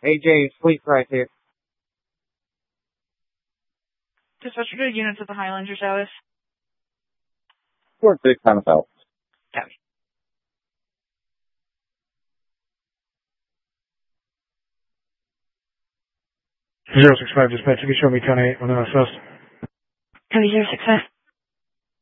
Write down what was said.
AJ, Fleet right here. Dispatcher to units at the Highlander South. Fort 6 on the south. Copy. 065 dispatch, if you show me 10-8 on the south. Copy 065.